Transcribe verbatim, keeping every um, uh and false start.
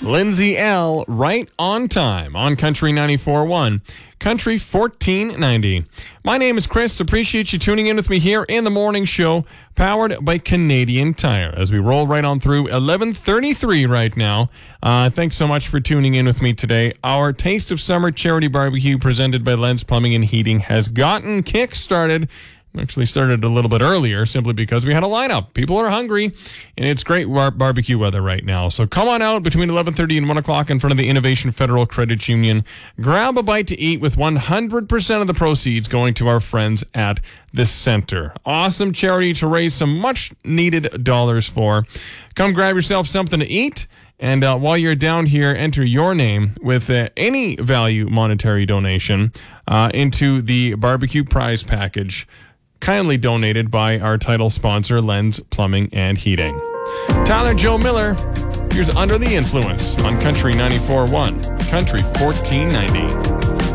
Lindsay L. right on time on Country ninety-four point one. Country fourteen ninety. My name is Chris. Appreciate you tuning in with me here in the morning show, powered by Canadian Tire. As we roll right on through eleven thirty-three right now. Uh, thanks so much for tuning in with me today. Our Taste of Summer charity barbecue presented by Lens Plumbing and Heating has gotten kick-started. Actually started a little bit earlier simply because we had a lineup. People are hungry, and it's great bar- barbecue weather right now. So come on out between eleven thirty and one o'clock in front of the Innovation Federal Credit Union. Grab a bite to eat with one hundred percent of the proceeds going to our friends at the center. Awesome charity to raise some much-needed dollars for. Come grab yourself something to eat. And uh, while you're down here, enter your name with uh, any value monetary donation uh, into the barbecue prize package, kindly donated by our title sponsor, Lens Plumbing and Heating. Tyler Joe Miller, here's Under the Influence on Country ninety-four point one, Country fourteen ninety.